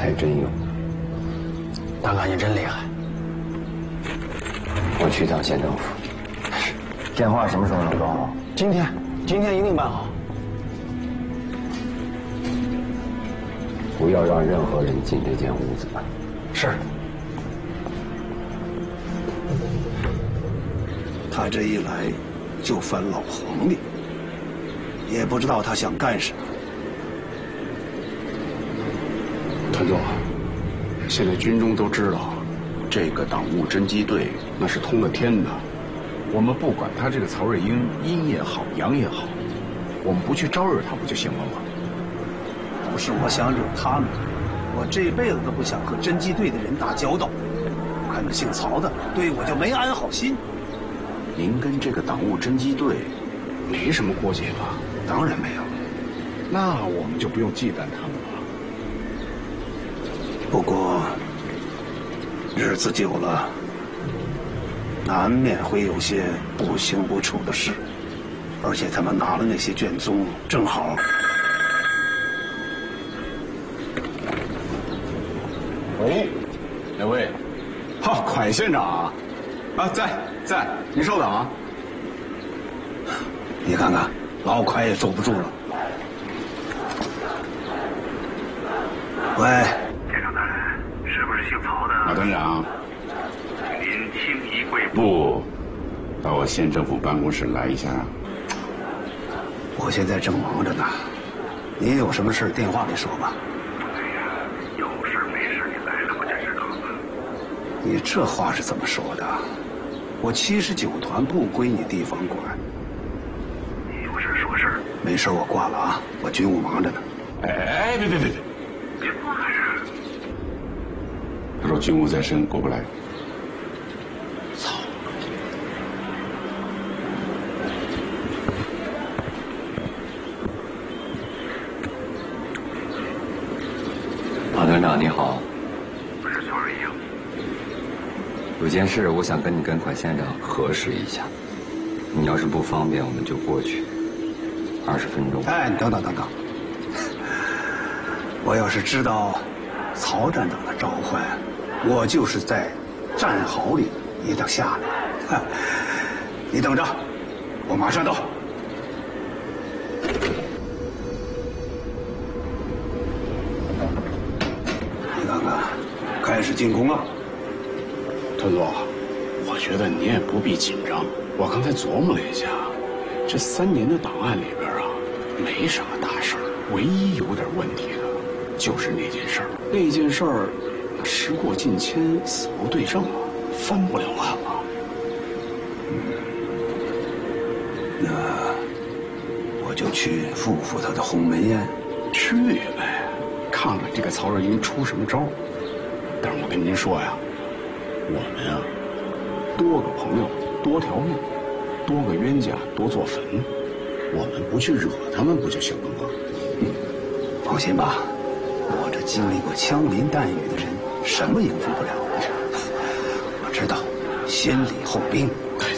还真有。 大哥，你真厉害！ 我去趟县政府。电话什么时候能装好？ 今天一定办好。 不要让任何人进这间屋子。 是。 他这一来就翻老黄历，也不知道他想干什么。 团总，现在军中都知道，这个党务侦缉队那是通了天的。我们不管他这个曹瑞英阴也好，阳也好，我们不去招惹他不就行了吗？ 不是我想惹他们，我这辈子都不想和侦缉队的人打交道。我看那姓曹的对我就没安好心。 您跟这个党务侦缉队没什么过节吧？ 当然没有。 那我们就不用忌惮他们了。 不过日子久了，难免会有些不清不楚的事，而且他们拿了那些卷宗，正好。 喂，哪位？好，蒯县长啊！啊，在，您稍等啊。 你看看，老蒯也坐不住了。喂， 县长大人，是不是姓曹的？ 马团长， 请您轻移贵步。 不，到我县政府办公室来一下。 我现在正忙着呢，你有什么事电话里说吧。 哎呀，有事没事你来了不就知道了？ 你这话是怎么说的？我79团不归你地方管。 你有事说事儿。 没事，我挂了啊，我军务忙着呢。 哎，别！ 别挂呀！ 他说军务在身，过不来。操！ 马团长你好， 我是曹瑞英。 有件事我想跟你跟蒯县长核实一下，你要是不方便，我们就过去，20分钟。 哎，等等，我要是知道曹站长的召唤，我就是在战壕里也得下来。你等着，我马上到。你看看，开始进攻了。 团总，我觉得你也不必紧张。我刚才琢磨了一下，这3年的档案里边啊，没什么大事儿，唯一有点问题的，就是那件事儿。那件事儿，时过境迁，死无对证啊，翻不了案了。 那我就去赴他的鸿门宴。 去呗，看看这个曹瑞英出什么招。但是我跟您说呀，我们啊，多个朋友多条路，多个冤家多座坟，我们不去惹他们不就行了吗？ 放心吧，我这经历过枪林弹雨的人，什么应付不了。我知道，先礼后兵。